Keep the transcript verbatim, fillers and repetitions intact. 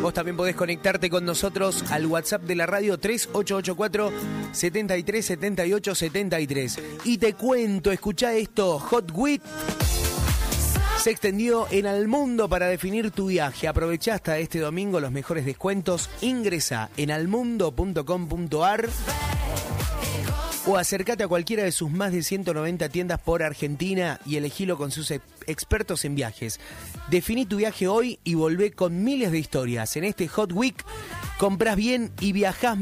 Vos también podés conectarte con nosotros al WhatsApp de la radio tres ocho ocho cuatro, siete tres siete ocho siete tres. Y te cuento, escuchá esto, Hot Week se extendió en Al Mundo para definir tu viaje. Aprovechá hasta este domingo los mejores descuentos. Ingresa en almundo punto com punto ar o acércate a cualquiera de sus más de ciento noventa tiendas por Argentina y elegilo con sus expertos en viajes. Definí tu viaje hoy y volvé con miles de historias. En este Hot Week comprás bien y viajás